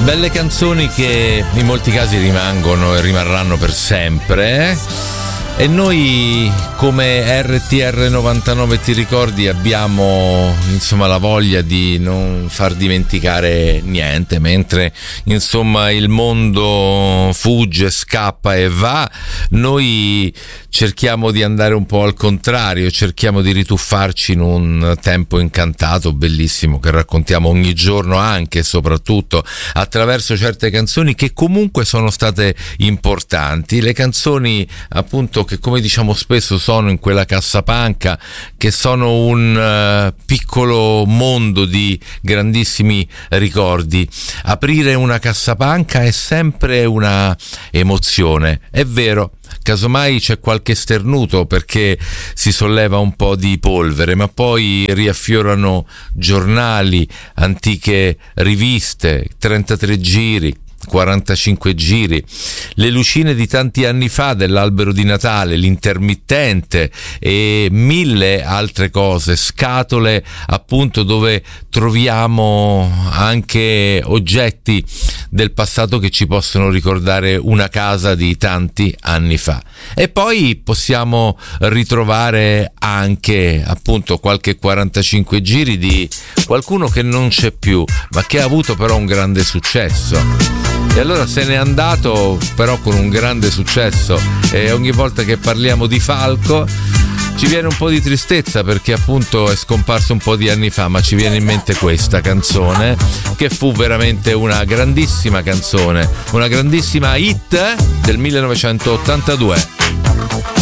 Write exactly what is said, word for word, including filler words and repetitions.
Belle canzoni che in molti casi rimangono e rimarranno per sempre, eh? E noi come R T R novantanove ti ricordi abbiamo insomma la voglia di non far dimenticare niente, mentre insomma il mondo fugge, scappa e va, noi cerchiamo di andare un po' al contrario, cerchiamo di rituffarci in un tempo incantato, bellissimo, che raccontiamo ogni giorno, anche e soprattutto attraverso certe canzoni che comunque sono state importanti, le canzoni appunto che, come diciamo spesso, sono in quella cassapanca, che sono un uh, piccolo mondo di grandissimi ricordi. Aprire una cassapanca è sempre una emozione, è vero. Casomai c'è qualche sternuto perché si solleva un po' di polvere, ma poi riaffiorano giornali, antiche riviste, trentatré giri, quarantacinque giri, le lucine di tanti anni fa dell'albero di Natale, l'intermittente e mille altre cose, scatole appunto dove troviamo anche oggetti del passato che ci possono ricordare una casa di tanti anni fa. E poi possiamo ritrovare anche appunto qualche quarantacinque giri di qualcuno che non c'è più, ma che ha avuto però un grande successo. E allora se n'è andato però con un grande successo, e ogni volta che parliamo di Falco ci viene un po' di tristezza perché appunto è scomparso un po' di anni fa, ma ci viene in mente questa canzone che fu veramente una grandissima canzone, una grandissima hit del millenovecentottantadue.